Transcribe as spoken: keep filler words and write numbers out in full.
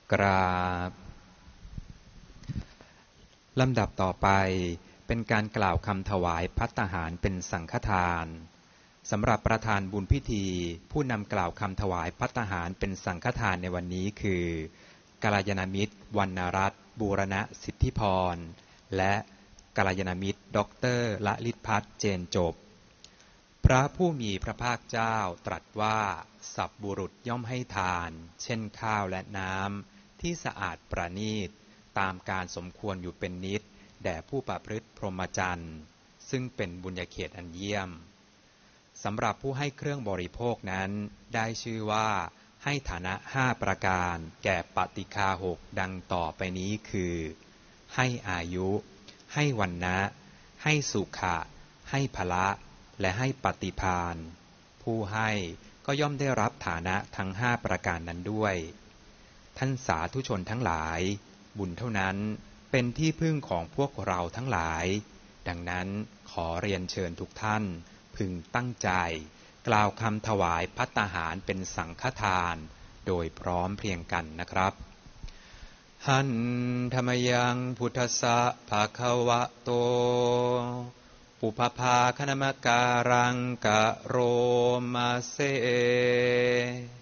กราบลำดับต่อไปเป็นการกล่าวคำถวายภัตตาหารเป็นสังฆทานสำหรับประธานบุญพิธีผู้นำกล่าวคำถวายภัตตาหารเป็นสังฆทานในวันนี้คือกัลยาณมิตรวรรณรัตน์บูรณสิทธิพรและกัลยาณมิตรด็อกเตอร์ละลิตพัฒน์เจนจบพระผู้มีพระภาคเจ้าตรัสว่าสัพบุรุษย่อมให้ทานเช่นข้าวและน้ำที่สะอาดประณีตตามการสมควรอยู่เป็นนิดแด่ผู้ประพฤติพรหมจรรย์ซึ่งเป็นบุญญาเขตอันเยี่ยมสำหรับผู้ให้เครื่องบริโภคนั้นได้ชื่อว่าให้ฐานะห้าประการแก่ปฏิฆาหกดังต่อไปนี้คือให้อายุให้วรรณะให้สุขะให้พละและให้ปฏิภาณผู้ให้ก็ย่อมได้รับฐานะทั้งห้าประการนั้นด้วยท่านสาธุชนทั้งหลายบุญเท่านั้นเป็นที่พึ่งของพวกเราทั้งหลายดังนั้นขอเรียนเชิญทุกท่านพึงตั้งใจกล่าวคำถวายภัตตาหารเป็นสังฆทานโดยพร้อมเพรียงกันนะครับหันธรรมยังพุทธัสสะภะคะวะโตปุพพาคณมการังกะโรมาเซ